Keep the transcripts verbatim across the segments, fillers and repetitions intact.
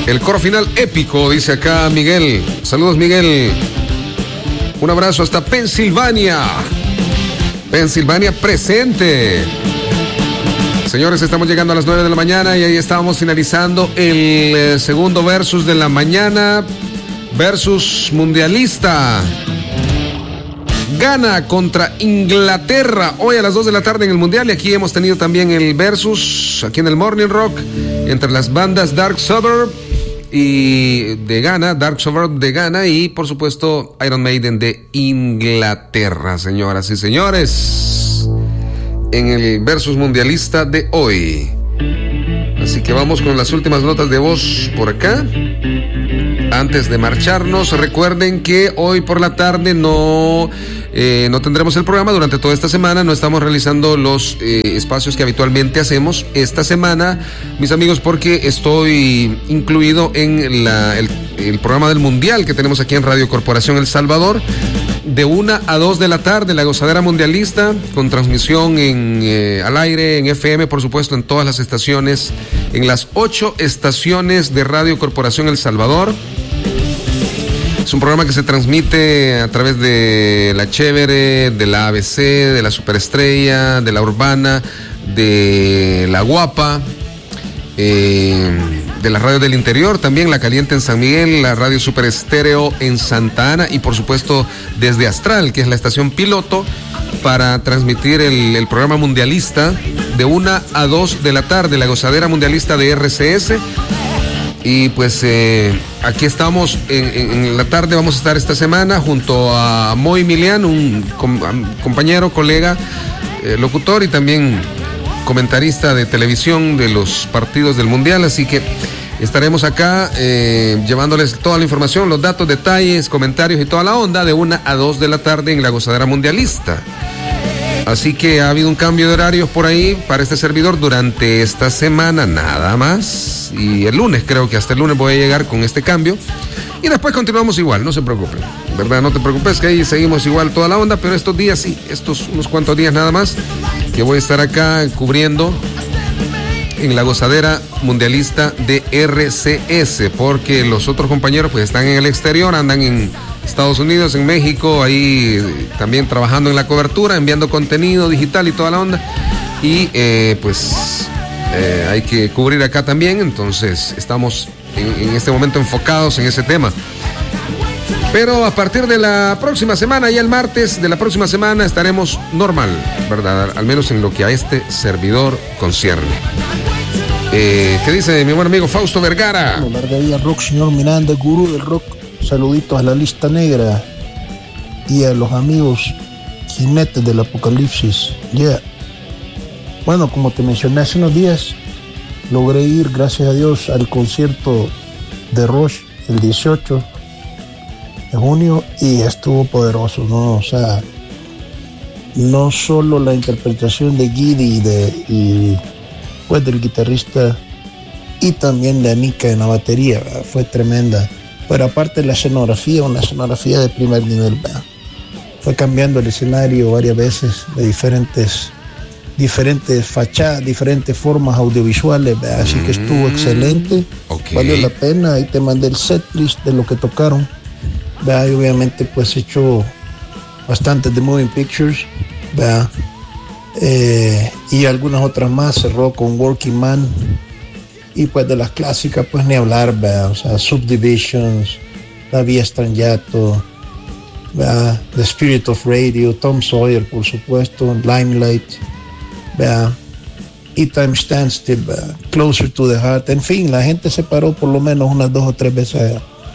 El coro final épico, dice acá Miguel. Saludos, Miguel. Un abrazo hasta Pensilvania. Pensilvania presente. Señores, estamos llegando a las nueve de la mañana y ahí estábamos finalizando el eh, segundo versus de la mañana. Versus mundialista. Ghana contra Inglaterra. Hoy a las dos de la tarde en el Mundial. Y aquí hemos tenido también el versus, aquí en el Morning Rock, entre las bandas Dark Suburb y de Ghana, Dark Suburb de Ghana y por supuesto Iron Maiden de Inglaterra, señoras y señores, en el versus mundialista de hoy. Así que vamos con las últimas notas de voz por acá. Antes de marcharnos, recuerden que hoy por la tarde no, eh, no tendremos el programa durante toda esta semana. No estamos realizando los eh, espacios que habitualmente hacemos esta semana, mis amigos, porque estoy incluido en la, el, el programa del Mundial que tenemos aquí en Radio Corporación El Salvador. De una a dos de la tarde, la gozadera mundialista, con transmisión en, eh, al aire, en F M, por supuesto, en todas las estaciones, en las ocho estaciones de Radio Corporación El Salvador. Es un programa que se transmite a través de La Chévere, de la A B C, de la Superestrella, de la Urbana, de la Guapa, eh, de la radio del interior, también La Caliente en San Miguel, la radio Super Estéreo en Santa Ana y por supuesto desde Astral, que es la estación piloto, para transmitir el, el programa mundialista de una a dos de la tarde, la gozadera mundialista de R C S. Y pues eh, aquí estamos en, en, en la tarde, vamos a estar esta semana junto a Moy Milian, un com, compañero, colega, eh, locutor y también comentarista de televisión de los partidos del Mundial, así que estaremos acá eh, llevándoles toda la información, los datos, detalles, comentarios y toda la onda de una a dos de la tarde en la gozadera mundialista. Así que ha habido un cambio de horarios por ahí para este servidor durante esta semana, nada más. Y el lunes, creo que hasta el lunes voy a llegar con este cambio. Y después continuamos igual, no se preocupen, ¿verdad? No te preocupes, que ahí seguimos igual toda la onda, pero estos días sí, estos unos cuantos días nada más, que voy a estar acá cubriendo en la gozadera mundialista de R C S, porque los otros compañeros pues están en el exterior, andan en Estados Unidos, en México, ahí también trabajando en la cobertura, enviando contenido digital y toda la onda, y eh, pues eh, hay que cubrir acá también, entonces estamos en, en este momento enfocados en ese tema. Pero a partir de la próxima semana, ya el martes de la próxima semana, estaremos normal, ¿verdad? Al menos en lo que a este servidor concierne. Eh, ¿Qué dice mi buen amigo Fausto Vergara? Bueno, larga vida rock, señor Miranda, gurú del rock. Saluditos a la lista negra y a los amigos jinetes del apocalipsis. Ya. Yeah. Bueno, como te mencioné hace unos días, logré ir, gracias a Dios, al concierto de Rush el dieciocho de junio y estuvo poderoso, ¿no? O sea, no solo la interpretación de Giddy y, de, y pues del guitarrista y también de Anika en la batería, ¿verdad? Fue tremenda. Pero aparte la escenografía, una escenografía de primer nivel, ¿verdad? Fue cambiando el escenario varias veces de diferentes, diferentes fachadas, diferentes formas audiovisuales, ¿verdad? Así que estuvo excelente, okay. Valió la pena. Ahí te mandé el setlist de lo que tocaron, ¿verdad? Y obviamente pues hecho bastante de Moving Pictures, ¿verdad? Eh, y algunas otras más. Cerró con Working Man. Y pues de las clásicas, pues ni hablar, ¿verdad? O sea, Subdivisions, La Vía Strangiato, ¿verdad? The Spirit of Radio, Tom Sawyer, por supuesto, Limelight, ¿verdad? Y Time Stands Still, ¿verdad? Closer to the Heart. En fin, la gente se paró por lo menos unas dos o tres veces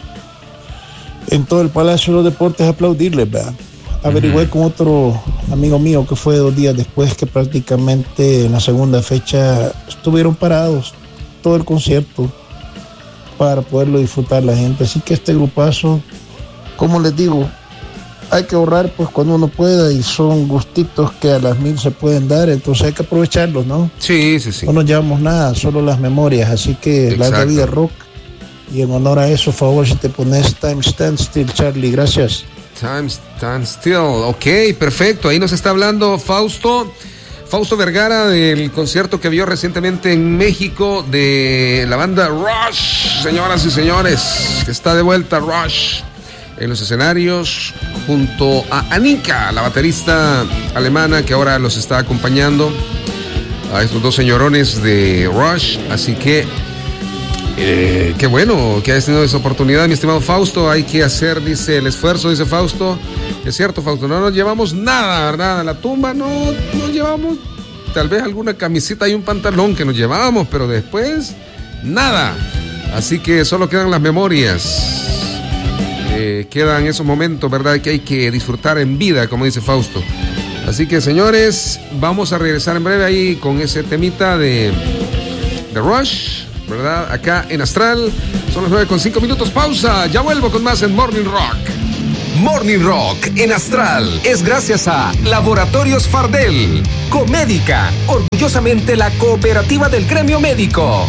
en todo el Palacio de los Deportes a aplaudirles, ¿verdad? Averigüé uh-huh. con otro amigo mío que fue dos días después que prácticamente en la segunda fecha estuvieron parados todo el concierto para poderlo disfrutar la gente. Así que este grupazo, como les digo, hay que ahorrar pues cuando uno pueda y son gustitos que a las mil se pueden dar, entonces hay que aprovecharlos, ¿no? Sí, sí, sí. No nos llevamos nada, solo las memorias, así que larga vida rock y en honor a eso, favor, si te pones Time Stand Still, Charlie, gracias. Time Stand Still, ok, perfecto, ahí nos está hablando Fausto. Fausto Vergara del concierto que vio recientemente en México de la banda Rush, señoras y señores, que está de vuelta Rush en los escenarios junto a Anika, la baterista alemana que ahora los está acompañando a estos dos señorones de Rush. Así que eh, qué bueno que hayas tenido esa oportunidad, mi estimado Fausto. Hay que hacer, dice, el esfuerzo, dice Fausto. Es cierto, Fausto, no nos llevamos nada, ¿verdad? A la tumba no nos llevamos tal vez alguna camiseta y un pantalón que nos llevábamos, pero después nada. Así que solo quedan las memorias. Eh, quedan esos momentos, ¿verdad? Que hay que disfrutar en vida, como dice Fausto. Así que, señores, vamos a regresar en breve ahí con ese temita de, de Rush, ¿verdad? Acá en Astral. Son las nueve con cinco minutos. Pausa. Ya vuelvo con más en Morning Rock. Morning Rock en Astral es gracias a Laboratorios Fardel, Comédica, orgullosamente la cooperativa del gremio médico.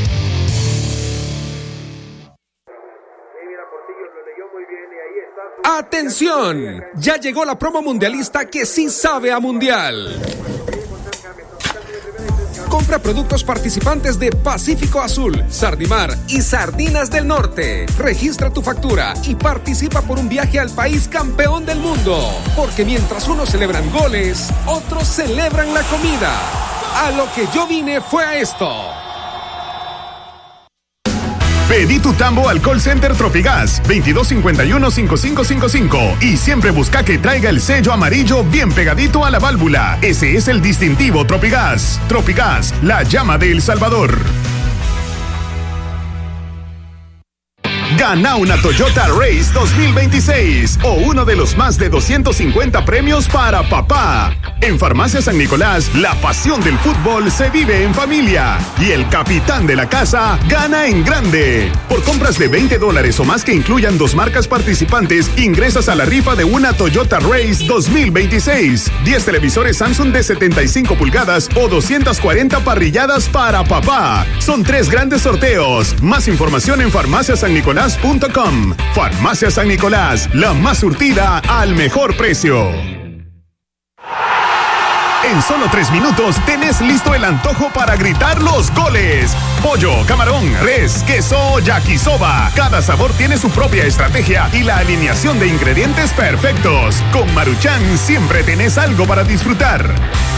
¡Atención! Ya llegó la promo mundialista que sí sabe a mundial. Compra productos participantes de Pacífico Azul, Sardimar y Sardinas del Norte. Registra tu factura y participa por un viaje al país campeón del mundo. Porque mientras unos celebran goles, otros celebran la comida. A lo que yo vine fue a esto. Pedí tu tambo al call center Tropigas veintidós cincuenta y uno cincuenta y cinco cincuenta y cinco y siempre busca que traiga el sello amarillo bien pegadito a la válvula. Ese es el distintivo Tropigas. Tropigas, la llama de El Salvador. Gana una Toyota Race dos mil veintiséis o uno de los más de doscientos cincuenta premios para papá. En Farmacia San Nicolás, la pasión del fútbol se vive en familia y el capitán de la casa gana en grande. Por compras de veinte dólares o más que incluyan dos marcas participantes, ingresas a la rifa de una Toyota Race dos mil veintiséis, diez televisores Samsung de setenta y cinco pulgadas o doscientas cuarenta parrilladas para papá. Son tres grandes sorteos. Más información en farmacia san nicolás punto com. Farmacia San Nicolás, la más surtida al mejor precio. En solo tres minutos tenés listo el antojo para gritar los goles. Pollo, camarón, res, queso, yakisoba. Cada sabor tiene su propia estrategia y la alineación de ingredientes perfectos. Con Maruchan siempre tenés algo para disfrutar.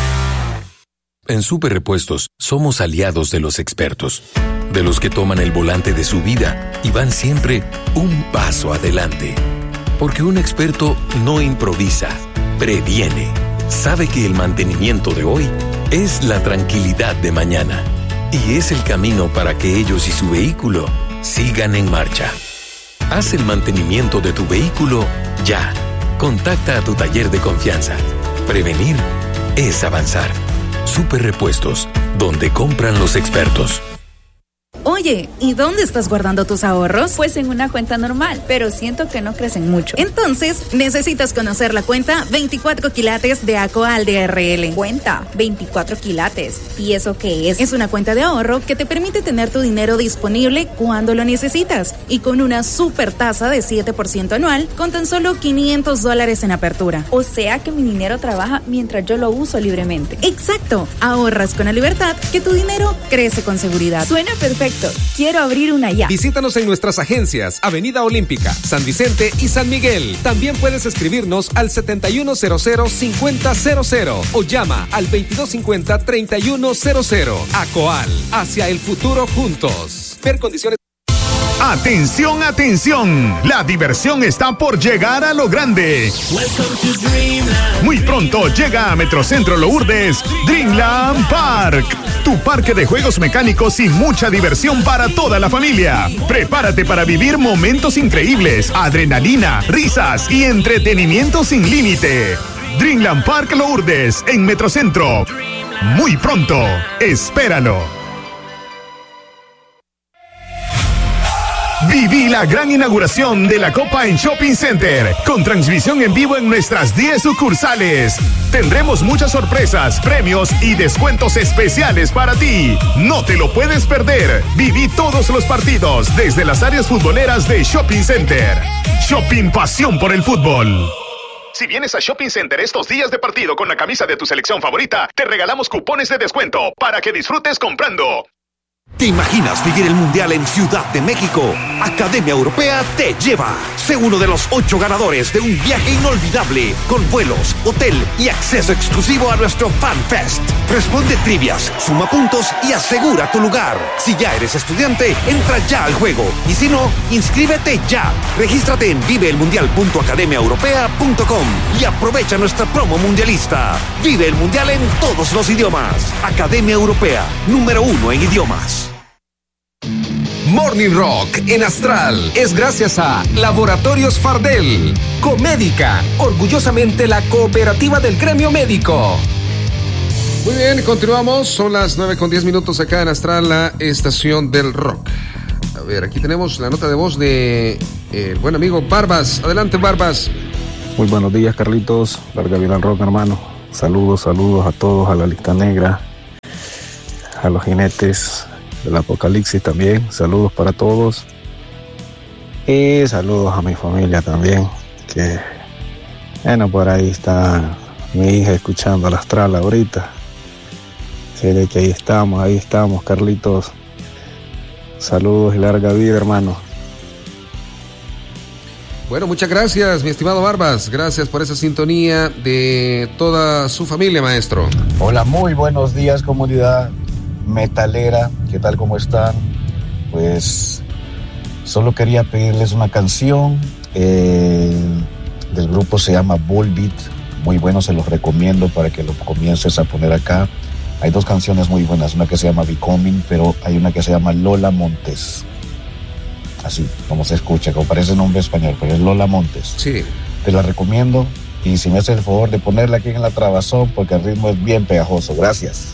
En Super Repuestos somos aliados de los expertos, de los que toman el volante de su vida y van siempre un paso adelante. Porque un experto no improvisa, previene. Sabe que el mantenimiento de hoy es la tranquilidad de mañana y es el camino para que ellos y su vehículo sigan en marcha. Haz el mantenimiento de tu vehículo ya. Contacta a tu taller de confianza. Prevenir es avanzar. Super Repuestos, donde compran los expertos. Oye, ¿y dónde estás guardando tus ahorros? Pues en una cuenta normal, pero siento que no crecen mucho. Entonces, necesitas conocer la cuenta veinticuatro quilates de Acoal de R L. Cuenta, veinticuatro quilates. ¿Y eso qué es? Es una cuenta de ahorro que te permite tener tu dinero disponible cuando lo necesitas y con una super tasa de siete por ciento anual con tan solo quinientos dólares en apertura. O sea que mi dinero trabaja mientras yo lo uso libremente. Exacto. Ahorras con la libertad que tu dinero crece con seguridad. Suena perfecto. Quiero abrir una ya. Visítanos en nuestras agencias Avenida Olímpica, San Vicente y San Miguel. También puedes escribirnos al setenta y uno cero cero cincuenta cero cero o llama al veintidós cincuenta treinta y uno cero cero. Acoal, hacia el futuro juntos. Ver condiciones. Atención, atención. La diversión está por llegar a lo grande. Muy pronto llega a Metrocentro Lourdes Dreamland Park, tu parque de juegos mecánicos y mucha diversión para toda la familia. Prepárate para vivir momentos increíbles, adrenalina, risas y entretenimiento sin límite. Dreamland Park Lourdes en Metrocentro. Muy pronto, espéralo. Viví la gran inauguración de la Copa en Shopping Center, con transmisión en vivo en nuestras diez sucursales. Tendremos muchas sorpresas, premios y descuentos especiales para ti. No te lo puedes perder. Viví todos los partidos desde las áreas futboleras de Shopping Center. Shopping Pasión por el Fútbol. Si vienes a Shopping Center estos días de partido con la camisa de tu selección favorita, te regalamos cupones de descuento para que disfrutes comprando. ¿Te imaginas vivir el Mundial en Ciudad de México? Academia Europea te lleva. Sé uno de los ocho ganadores de un viaje inolvidable con vuelos, hotel y acceso exclusivo a nuestro Fan Fest. Responde trivias, suma puntos y asegura tu lugar. Si ya eres estudiante, entra ya al juego. Y si no, inscríbete ya. Regístrate en vive el mundial punto academia europea punto com y aprovecha nuestra promo mundialista. Vive el Mundial en todos los idiomas. Academia Europea, número uno en idiomas. Morning Rock en Astral es gracias a Laboratorios Fardel, Comédica, orgullosamente la cooperativa del gremio médico. Muy bien, continuamos. Son las nueve con diez minutos acá en Astral, la estación del rock. A ver, aquí tenemos la nota de voz de el buen amigo Barbas. Adelante, Barbas. Muy buenos días, Carlitos. Larga vida al rock, hermano. Saludos, saludos a todos, a la lista negra, a los jinetes del apocalipsis también. Saludos para todos. Y saludos a mi familia también, que bueno, por ahí está mi hija escuchando la Astral ahorita. Sé de que ahí estamos, ahí estamos, Carlitos. Saludos y larga vida, hermano. Bueno, muchas gracias, mi estimado Barbas. Gracias por esa sintonía de toda su familia, maestro. Hola, muy buenos días, comunidad metalera. ¿Qué tal, cómo están? Pues solo quería pedirles una canción. Eh, del grupo se llama Volbeat. Muy bueno, se los recomiendo para que lo comiences a poner acá. Hay dos canciones muy buenas, una que se llama Becoming, pero hay una que se llama Lola Montes. Así como se escucha, como parece nombre español, pero es Lola Montes. Sí. Te la recomiendo y si me haces el favor de ponerla aquí en la trabazón porque el ritmo es bien pegajoso. Gracias.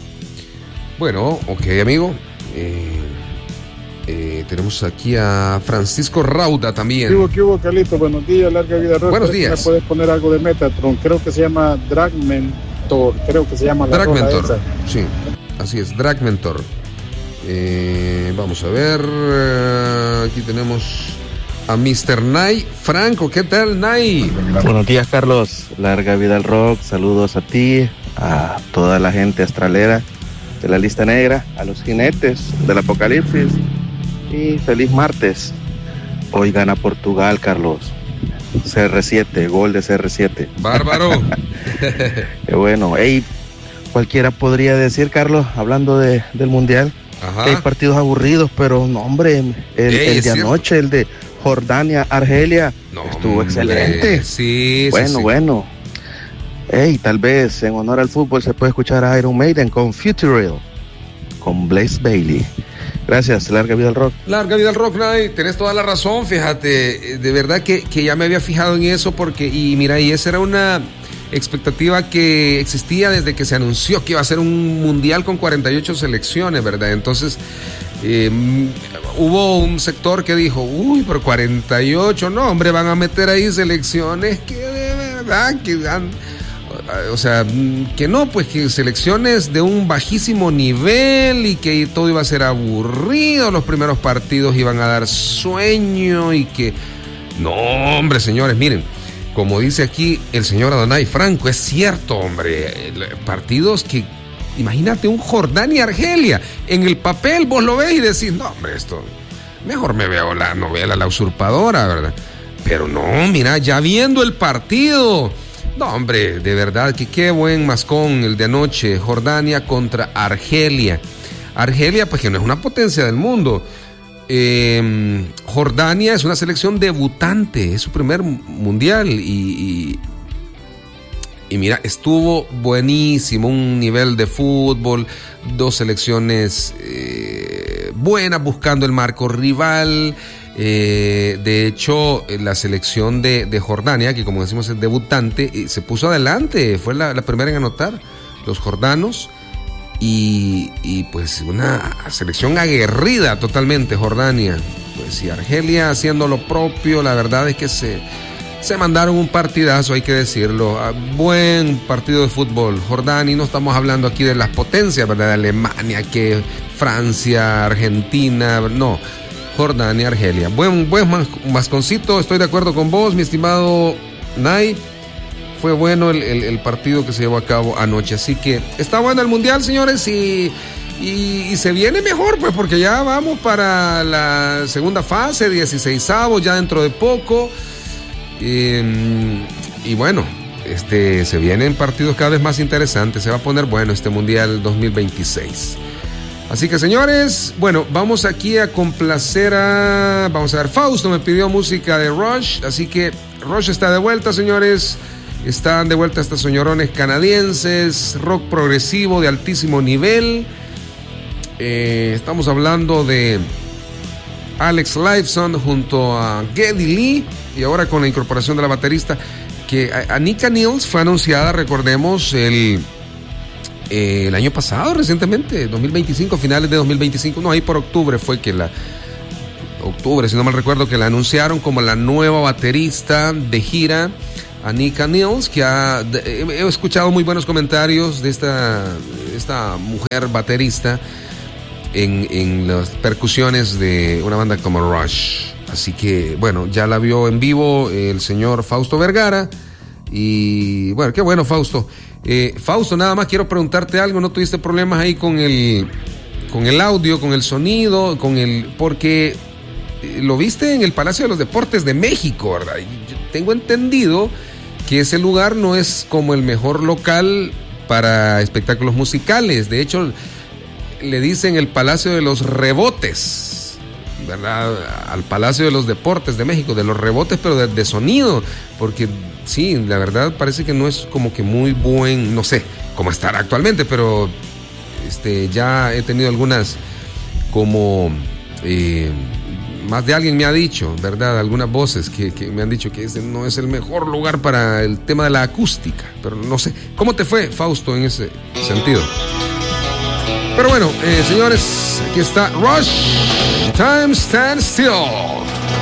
Bueno, ok, amigo. Eh, eh, tenemos aquí a Francisco Rauda también. ¿Qué hubo, qué hubo, Carlito? Buenos días, larga vida rock. Buenos días. ¿Me puedes poner algo de Metatron? Creo que se llama Dragmentor. Creo que se llama la Dragmentor. rola esa. Sí, así es, Dragmentor. Eh, vamos a ver. eh, Aquí tenemos a mister Nay. Franco, ¿qué tal, Nay? Buenos días, Carlos. Larga vida al rock. Saludos a ti, a toda la gente astralera de la lista negra, a los jinetes del apocalipsis y feliz martes. Hoy gana Portugal, Carlos. C R siete, gol de C R siete. Bárbaro. Qué bueno. Hey, cualquiera podría decir, Carlos, hablando de, del mundial, Ajá. que hay partidos aburridos, pero no, hombre, el, Ey, el de cierto. anoche, el de Jordania, Argelia, no, estuvo hombre. excelente. Sí, bueno, sí, sí. bueno. Hey, tal vez en honor al fútbol se puede escuchar a Iron Maiden con Futural, con Blaze Bailey. Gracias, larga vida al rock. Larga vida al rock, Nay. Tenés toda la razón, fíjate. De verdad que, que ya me había fijado en eso porque, y mira, y esa era una expectativa que existía desde que se anunció que iba a ser un mundial con cuarenta y ocho selecciones, ¿verdad? Entonces, eh, hubo un sector que dijo, uy, pero cuarenta y ocho, no, hombre, van a meter ahí selecciones que de verdad que dan... O sea, que no, pues que selecciones de un bajísimo nivel y que todo iba a ser aburrido, los primeros partidos iban a dar sueño y que... No, hombre, señores, miren, como dice aquí el señor Adonai Franco, es cierto, hombre, partidos que... Imagínate un Jordania-Argelia, en el papel vos lo ves y decís, no, hombre, esto... Mejor me veo la novela La Usurpadora, ¿verdad? Pero no, mira, ya viendo el partido... No, hombre, de verdad que qué buen mascón el de anoche, Jordania contra Argelia. Argelia, pues que no es una potencia del mundo. Eh, Jordania es una selección debutante, es su primer mundial y, y, y mira, estuvo buenísimo, un nivel de fútbol, dos selecciones eh, buenas buscando el marco rival. Eh, de hecho, la selección de, de Jordania, que como decimos es debutante, eh, se puso adelante, fue la, la primera en anotar, los jordanos, y, y pues una selección aguerrida totalmente, Jordania. Pues y Argelia haciendo lo propio, la verdad es que se, se mandaron un partidazo, hay que decirlo, buen partido de fútbol. Jordania, y no estamos hablando aquí de las potencias, ¿verdad? De Alemania, que Francia, Argentina, no. Jordania, Argelia. Buen, buen masconcito, estoy de acuerdo con vos, mi estimado Nay. fue bueno el, el, el partido que se llevó a cabo anoche. Así que está bueno el Mundial, señores, y, y, y se viene mejor, pues, porque ya vamos para la segunda fase, dieciseisavos, ya dentro de poco. Eh, y bueno, este, se vienen partidos cada vez más interesantes. Se va a poner bueno este Mundial dos mil veintiséis. Así que, señores, bueno, vamos aquí a complacer a... Vamos a ver, Fausto me pidió música de Rush, así que Rush está de vuelta, señores. Están de vuelta estos señorones canadienses, rock progresivo de altísimo nivel. Eh, estamos hablando de Alex Lifeson junto a Geddy Lee, y ahora con la incorporación de la baterista, que Anika Nilsson fue anunciada, recordemos, el... Eh, el año pasado, recientemente, dos mil veinticinco, finales de dos mil veinticinco, no, ahí por octubre fue que la, octubre, si no mal recuerdo, que la anunciaron como la nueva baterista de gira, Anika Nilsson, que ha, de, he escuchado muy buenos comentarios de esta, esta mujer baterista en, en las percusiones de una banda como Rush. Así que, bueno, ya la vio en vivo el señor Fausto Vergara, y bueno, qué bueno, Fausto. Eh, Fausto, nada más quiero preguntarte algo. ¿No tuviste problemas ahí con el con el audio, con el sonido, con el porque eh, lo viste en el Palacio de los Deportes de México, ¿verdad? Yo tengo entendido que ese lugar no es como el mejor local para espectáculos musicales. De hecho, le dicen el Palacio de los Rebotes, ¿verdad? Al Palacio de los Deportes de México, de los rebotes, pero de, de sonido, porque sí, la verdad parece que no es como que muy buen, no sé cómo estará actualmente, pero este, ya he tenido algunas, como eh, más de alguien me ha dicho, ¿verdad? Algunas voces que, que me han dicho que ese no es el mejor lugar para el tema de la acústica, pero no sé. ¿Cómo te fue, Fausto, en ese sentido? Pero bueno, eh, señores, aquí está Rush, Time Stand Still.